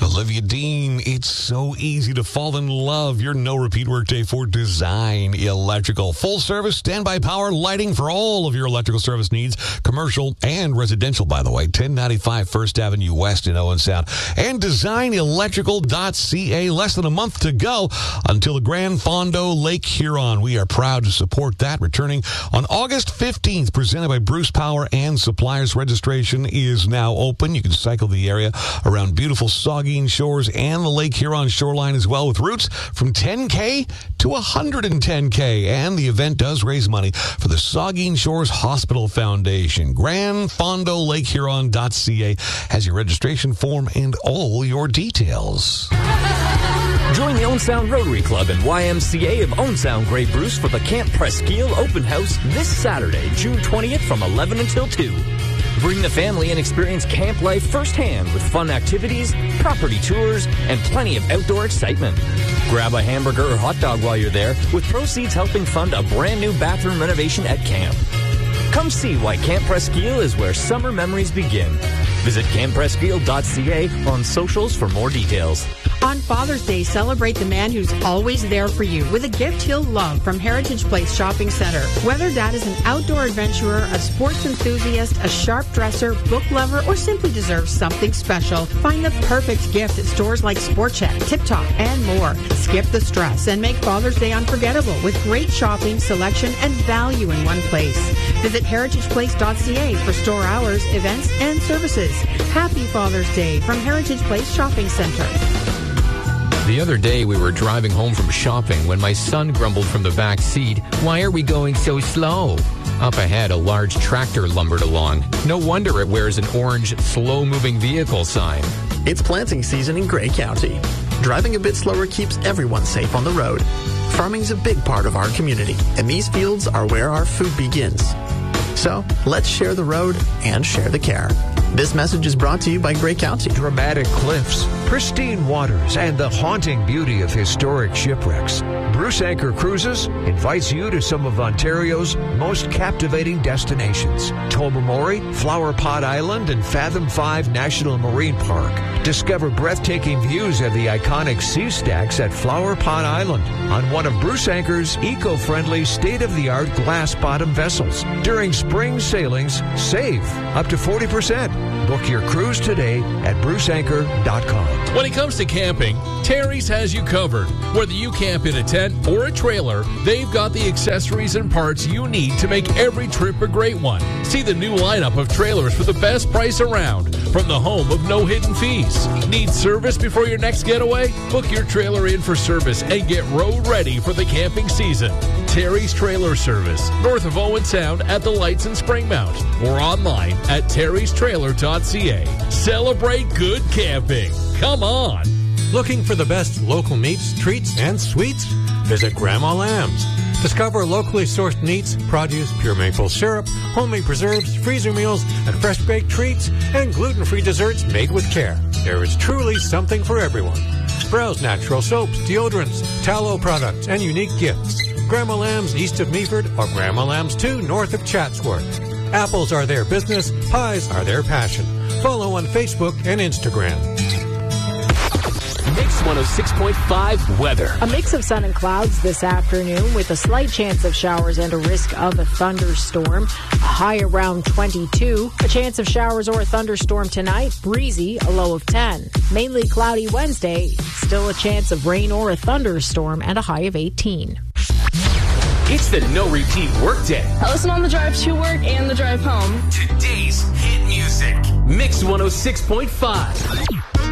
Olivia Dean, it's so easy to fall in love. Your no repeat workday for Design Electrical. Full service, standby power, lighting for all of your electrical service needs. Commercial and residential, by the way. 1095 First Avenue West in Owen Sound. And DesignElectrical.ca. Less than a month to go until the Grand Fondo Lake Huron. We are proud to support that. Returning on August 15th, presented by Bruce Power and Suppliers. Registration is now open. You can cycle the area around beautiful Saugeen Shores and the Lake Huron shoreline as well, with routes from 10K to 110K. And the event does raise money for the Saugeen Shores Hospital Foundation. GrandFondoLakeHuron.ca has your registration form and all your details. Join the Owen Sound Rotary Club and YMCA of Owen Sound Grey Bruce for the Camp Presqu'île Open House this Saturday, June 20th from 11 until 2. Bring the family and experience camp life firsthand with fun activities, property tours, and plenty of outdoor excitement. Grab a hamburger or hot dog while you're there, with proceeds helping fund a brand new bathroom renovation at camp. Come see why Camp Presqu'île is where summer memories begin. Visit CampPresqu'île.ca on socials for more details. On Father's Day, celebrate the man who's always there for you with a gift he'll love from Heritage Place Shopping Center. Whether Dad is an outdoor adventurer, a sports enthusiast, a sharp dresser, book lover, or simply deserves something special, find the perfect gift at stores like Sport Check, Tip Top, and more. Skip the stress and make Father's Day unforgettable with great shopping, selection, and value in one place. Visit heritageplace.ca for store hours, events, and services. Happy Father's Day from Heritage Place Shopping Center. The other day we were driving home from shopping when my son grumbled from the back seat, "Why are we going so slow?" Up ahead, a large tractor lumbered along. No wonder it wears an orange, slow-moving vehicle sign. It's planting season in Grey County. Driving a bit slower keeps everyone safe on the road. Farming's a big part of our community, and these fields are where our food begins. So, let's share the road and share the care. This message is brought to you by Grey County. Dramatic cliffs, pristine waters, and the haunting beauty of historic shipwrecks. Bruce Anchor Cruises invites you to some of Ontario's most captivating destinations. Tobermory, Flower Pot Island, and Fathom 5 National Marine Park. Discover breathtaking views of the iconic sea stacks at Flower Pot Island on one of Bruce Anchor's eco-friendly, state-of-the-art glass-bottom vessels. During spring sailings, save up to 40%. Book your cruise today at bruceanchor.com. When it comes to camping, Terry's has you covered. Whether you camp in a tent or a trailer, they've got the accessories and parts you need to make every trip a great one. See the new lineup of trailers for the best price around from the home of no hidden fees. Need service before your next getaway? Book your trailer in for service and get road ready for the camping season. Terry's Trailer Service, north of Owen Sound at the Lights in Springmount, or online at terrystrailer.ca. Celebrate good camping. Come on. Looking for the best local meats, treats, and sweets? Visit Grandma Lamb's. Discover locally sourced meats, produce, pure maple syrup, homemade preserves, freezer meals, and fresh-baked treats, and gluten-free desserts made with care. There is truly something for everyone. Browse natural soaps, deodorants, tallow products, and unique gifts. Grandma Lamb's east of Meaford or Grandma Lamb's 2 north of Chatsworth. Apples are their business, pies are their passion. Follow on Facebook and Instagram. Mix 106.5 weather. A mix of sun and clouds this afternoon with a slight chance of showers and a risk of a thunderstorm. A high around 22. A chance of showers or a thunderstorm tonight. Breezy, a low of 10. Mainly cloudy Wednesday. Still a chance of rain or a thunderstorm and a high of 18. It's the No Repeat Workday. I listen on the drive to work and the drive home. Today's hit music. Mix 106.5.